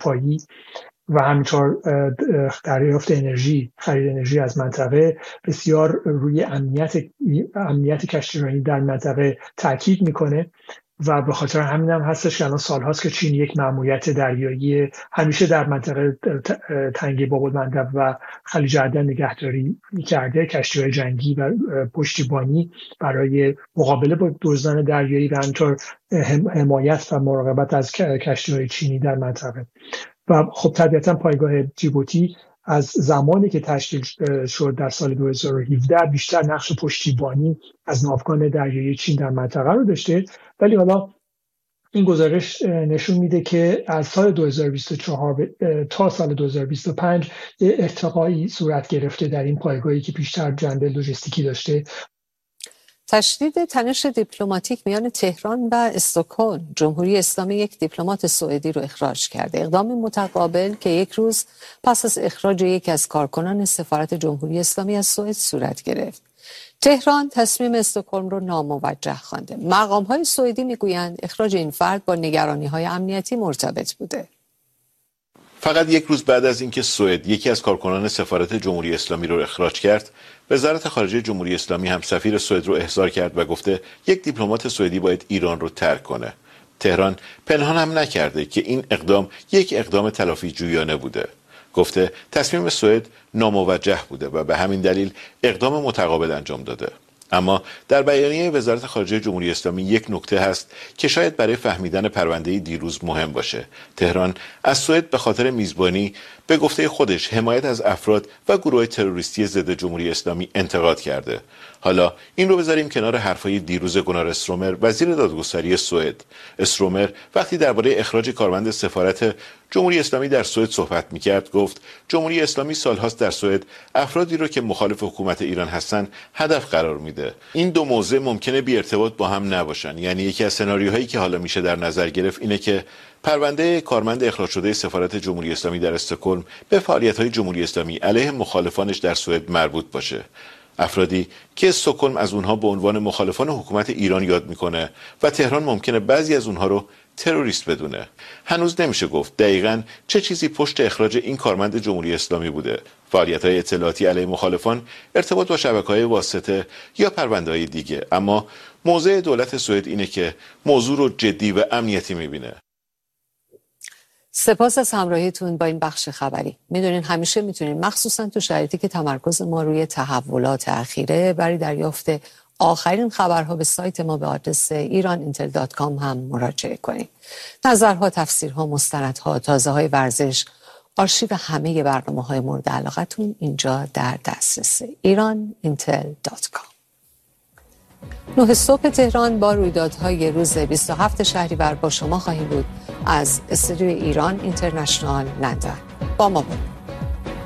دفاعی و همینطور دریافت انرژی، خرید انرژی از منطقه بسیار روی امنیت کشتیرانی در منطقه تاکید میکنه و به خاطر همین هم هستش که الان سالهاست که چین یک ماموریت دریایی همیشه در منطقه تنگه باب‌المندب و خلیج عدن نگهداری کرده، کشتی‌های جنگی و پشتیبانی برای مقابله با دزدان دریایی و همینطور حمایت و مراقبت از کشتی‌های چینی در منطقه. و خب طبیعتا پایگاه جیبوتی از زمانی که تشکیل شد در سال 2017 بیشتر نقش پشتیبانی از ناوگان دریایی چین در منطقه رو داشته، ولی حالا این گزارش نشون میده که از سال 2024 تا سال 2025 ارتقایی صورت گرفته در این پایگاهی که بیشتر جنبه لوجستیکی داشته. تشدید تنش دیپلماتیک میان تهران و استکهلم. جمهوری اسلامی یک دیپلمات سوئدی رو اخراج کرده. اقدام متقابل که یک روز پس از اخراج یکی از کارکنان سفارت جمهوری اسلامی از سوئد صورت گرفت. تهران تصمیم استکهلم رو ناموجه خوانده. مقام‌های سوئدی میگویند اخراج این فرد با نگرانی‌های امنیتی مرتبط بوده. فقط یک روز بعد از اینکه سوئد یکی از کارکنان سفارت جمهوری اسلامی رو اخراج کرد، وزارت خارجه جمهوری اسلامی هم سفیر سوئد رو احضار کرد و گفته یک دیپلمات سوئدی باید ایران رو ترک کنه. تهران پنهان هم نکرده که این اقدام یک اقدام تلافی جویانه بوده. گفته تصمیم سوئد ناموجه بوده و به همین دلیل اقدام متقابل انجام داده. اما در بیانیه وزارت خارجه جمهوری اسلامی یک نکته هست که شاید برای فهمیدن پرونده دیروز مهم باشه. تهران از سوئد به خاطر میزبانی به گفته خودش حمایت از افراد و گروه تروریستی ضد جمهوری اسلامی انتقاد کرده. حالا این رو بذاریم کنار حرفای دیروز گونار استرومر، وزیر دادگستری سوئد. استرومر وقتی درباره اخراج کارمند سفارت جمهوری اسلامی در سوئد صحبت می‌کرد گفت جمهوری اسلامی سالهاست در سوئد افرادی رو که مخالف حکومت ایران هستن هدف قرار میده. این دو موضوع ممکنه بی ارتباط با هم نباشن. یعنی یکی از سناریوهایی که حالا میشه در نظر گرفت اینه که پرونده کارمند اخراج شده سفارت جمهوری اسلامی در استکهلم به فعالیت‌های جمهوری اسلامی علیه مخالفانش در سوئد مربوط باشه. افرادی که استکهلم از اونها به عنوان مخالفان حکومت ایران یاد میکنه و تهران ممکنه بعضی از اونها رو تروریست بدونه. هنوز نمیشه گفت دقیقاً چه چیزی پشت اخراج این کارمند جمهوری اسلامی بوده. فعالیت‌های اطلاعاتی علیه مخالفان، ارتباط با شبکه‌های واسطه یا پرونده‌های دیگه. اما موضع دولت سوئد اینه که موضوع رو جدی و امنیتی میبینه. سپاس از همراهیتون با این بخش خبری. میدونین همیشه میتونین مخصوصا تو شرایطی که تمرکز ما روی تحولات اخیره برای دریافت آخرین خبرها به سایت ما به آدرس iran.intel.com هم مراجعه کنید. نظرها، تفسیرها، مستندها، تازه‌های ورزش، آرشیو همه برنامه‌های مورد علاقتون اینجا در دسترس iran.intel.com. 9 صبح تهران با رویدادهای روز 27 شهریور با شما خواهیم بود از استودیوی ایران اینترنشنال لندن. با ما باشید.